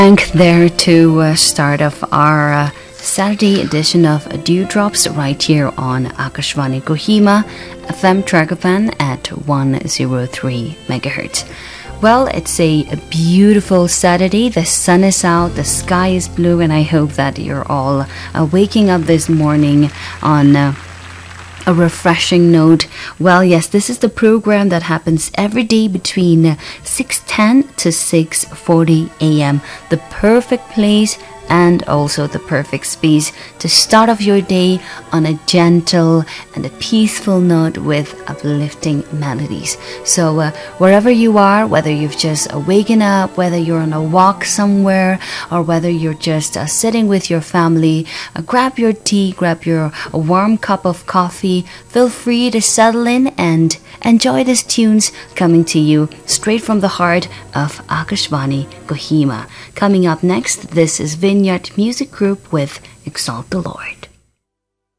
Thank there to start off our Saturday edition of Dewdrops right here on Akashvani Kohima FM Tragapan at 103 megahertz. Well, it's a beautiful Saturday. The sun is out, the sky is blue, and I hope that you're all waking up this morning on a refreshing note. Well, yes, this is the program that happens every day between 6:10 to 6:40 a.m. The perfect place and also the perfect space to start off your day on a gentle and a peaceful note with uplifting melodies. So wherever you are, whether you've just waken up, whether you're on a walk somewhere, or whether you're just sitting with your family, grab your tea, grab your warm cup of coffee, feel free to settle in and enjoy these tunes coming to you straight from the heart of Akashvani Kohima. Coming up next, this is Vineyard Music Group with Exalt the Lord.